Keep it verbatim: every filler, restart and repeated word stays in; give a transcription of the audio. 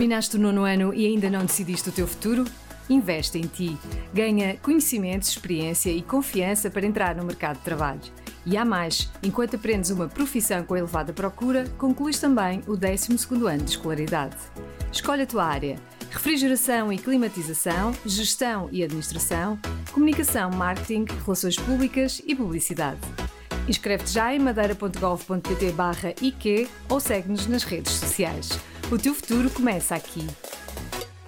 Terminaste o nono ano e ainda não decidiste o teu futuro? Investe em ti. Ganha conhecimentos, experiência e confiança para entrar no mercado de trabalho. E há mais, enquanto aprendes uma profissão com elevada procura, concluís também o décimo segundo ano de escolaridade. Escolhe a tua área: refrigeração e climatização, gestão e administração, comunicação, marketing, relações públicas e publicidade. Inscreve-te já em madeira ponto gov ponto pt barra I Q ou segue-nos nas redes sociais. O teu futuro começa aqui.